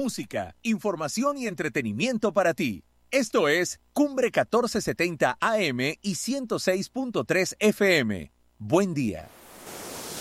música, información y entretenimiento para ti. Esto es Cumbre 1470 AM y 106.3 FM. Buen día.